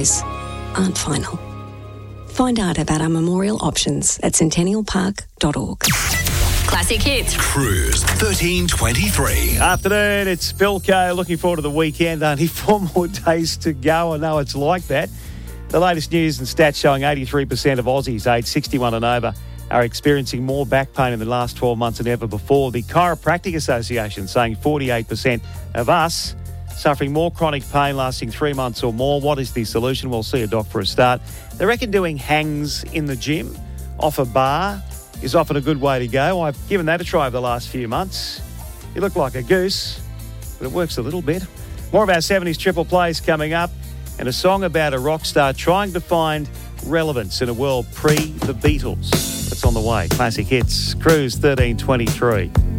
aren't final. Find out about our memorial options at centennialpark.org. Classic Hits. Cruise 1323. Afternoon, it's Philco. Looking forward to the weekend. Only 4 more days to go. I know it's like that. The latest news and stats showing 83% of Aussies aged 61 and over are experiencing more back pain in the last 12 months than ever before. The Chiropractic Association saying 48% of us suffering more chronic pain lasting 3 months or more. What is the solution? We'll see a doc for a start. They reckon doing hangs in the gym off a bar is often a good way to go. I've given that a try over the last few months. You look like a goose, but it works a little bit. More of our 70s triple plays coming up, and a song about a rock star trying to find relevance in a world pre the Beatles. That's on the way. Classic Hits, Cruise 1323.